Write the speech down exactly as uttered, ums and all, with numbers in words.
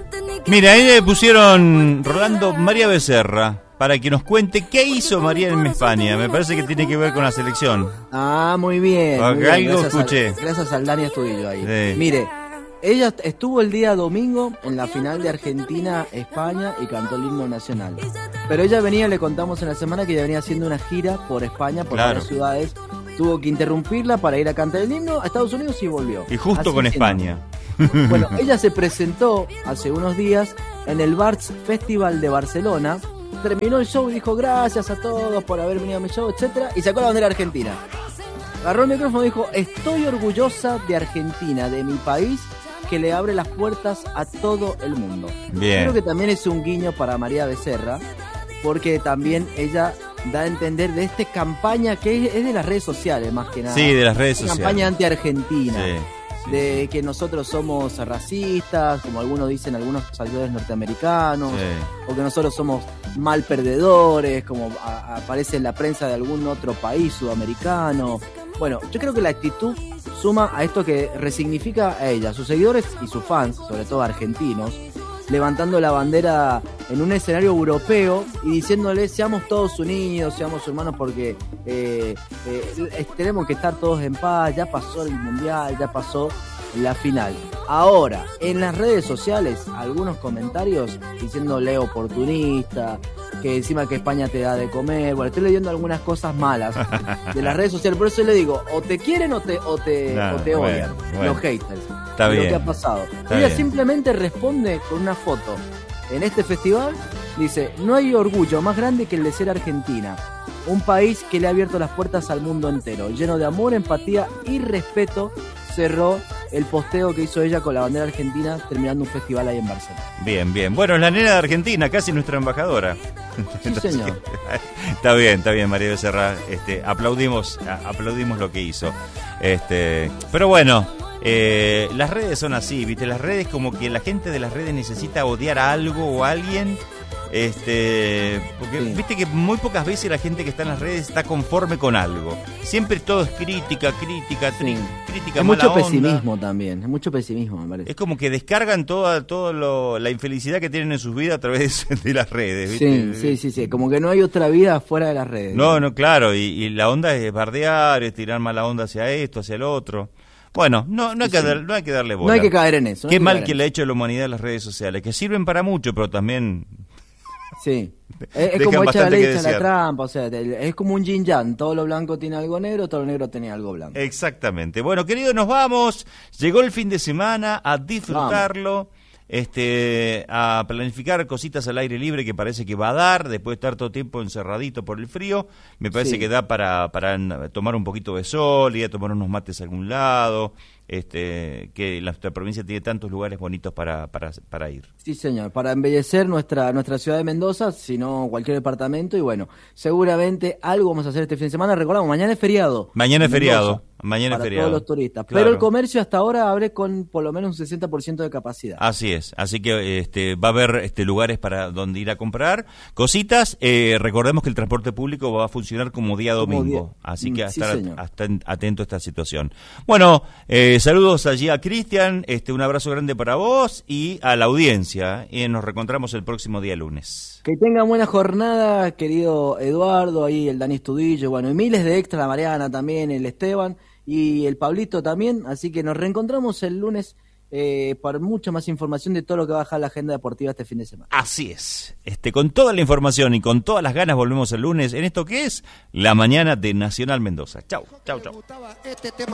Mira, ahí le pusieron Rolando María Becerra para que nos cuente qué hizo María en España. Me parece que tiene que ver con la selección. Ah, muy bien. Muy bien. Algo Gracias escuché. A, gracias al Dani Estudillo ahí. Sí. Mire, ella estuvo el día domingo en la final de Argentina-España y cantó el himno nacional. Pero ella venía, le contamos en la semana que ella venía haciendo una gira por España, por Claro. varias ciudades. Tuvo que interrumpirla para ir a cantar el himno a Estados Unidos y volvió. Y justo Así con que España. no. Bueno, ella se presentó hace unos días en el Barts Festival de Barcelona. Terminó el show y dijo gracias a todos por haber venido a mi show, etcétera, y sacó la bandera argentina. Agarró el micrófono y dijo: estoy orgullosa de Argentina, de mi país, que le abre las puertas a todo el mundo. Bien. Creo que también es un guiño para María Becerra, porque también ella da a entender de esta campaña que es, es de las redes sociales más que nada. Sí, de las redes Una sociales. campaña anti-argentina. Sí, sí, De que nosotros somos racistas, como algunos dicen, algunos seguidores norteamericanos, sí. o que nosotros somos mal perdedores, como a- aparece en la prensa de algún otro país sudamericano. Bueno, yo creo que la actitud suma a esto que resignifica a ella, sus seguidores y sus fans, sobre todo argentinos, levantando la bandera en un escenario europeo y diciéndole seamos todos unidos, seamos hermanos porque eh, eh, tenemos que estar todos en paz, ya pasó el mundial, ya pasó la final. Ahora, en las redes sociales, algunos comentarios diciéndole oportunista, que encima que España te da de comer. Bueno, estoy leyendo algunas cosas malas de las redes sociales, por eso le digo, o te quieren o te, o te, No, o te bueno, odian, bueno. los haters. Está de bien. Lo que ha pasado. Está Ella bien. simplemente responde con una foto. En este festival dice: no hay orgullo más grande que el de ser Argentina, un país que le ha abierto las puertas al mundo entero, lleno de amor, empatía y respeto. Cerró el posteo que hizo ella con la bandera argentina terminando un festival ahí en Barcelona. Bien, bien. Bueno, la nena de Argentina, casi nuestra embajadora. Sí, señor. Está bien, está bien, María Becerra. Este, aplaudimos, a- aplaudimos lo que hizo. Este, pero bueno, eh, las redes son así, ¿viste? Las redes, como que la gente de las redes necesita odiar a algo o a alguien. Este, porque Sí. viste que muy pocas veces la gente que está en las redes está conforme con algo. Siempre todo es crítica, crítica, tri- Sí. crítica, Es mala mucho onda. pesimismo también, es mucho pesimismo, me parece. Es como que descargan toda, toda lo- la infelicidad que tienen en sus vidas a través de las redes, Sí, ¿viste? sí, sí, sí, como que no hay otra vida fuera de las redes. No, no, claro, y, y la onda es bardear, es tirar mala onda hacia esto, hacia el otro. Bueno, no, no, hay, Sí, que sí. dar- no hay que darle bola. No hay que caer en eso. no Qué hay mal caer que en le ha hecho la humanidad a las redes sociales, que sirven para mucho, pero también... eso. Sí. Es, es Dejan como echa la bastante ley, que echa la desear. trampa, o sea, te- es como un yin yang, todo lo blanco tiene algo negro, todo lo negro tiene algo blanco. Exactamente. Bueno, queridos, nos vamos. Llegó el fin de semana a disfrutarlo, este, a planificar cositas al aire libre que parece que va a dar, después de estar todo tiempo encerradito por el frío. Me parece Sí. que da para, para tomar un poquito de sol, ir a tomar unos mates a algún lado. Este, que la, nuestra provincia tiene tantos lugares bonitos para, para, para ir. Sí, señor, para embellecer nuestra nuestra ciudad de Mendoza, si no cualquier departamento, y bueno, seguramente algo vamos a hacer este fin de semana. Recordamos, mañana es feriado. Mañana es en Mendoza, feriado. Mañana es para feriado. todos los turistas. Claro. Pero el comercio hasta ahora abre con por lo menos un sesenta por ciento de capacidad. Así es, así que este, va a haber este, lugares para donde ir a comprar cositas. Eh, recordemos que el transporte público va a funcionar como día Como domingo, día- así que Mm, a sí, estar señor. a estar atento a esta situación. Bueno, eh, saludos allí a Cristian, este, un abrazo grande para vos y a la audiencia. Y nos reencontramos el próximo día lunes. Que tengan buena jornada, querido Eduardo, ahí el Dani Estudillo, bueno, y miles de extra, la Mariana también, el Esteban y el Pablito también, así que nos reencontramos el lunes eh, para mucha más información de todo lo que va a dejar la agenda deportiva este fin de semana. Así es, este, con toda la información y con todas las ganas volvemos el lunes en esto que es La Mañana de Nacional Mendoza. Chau, chau, chau.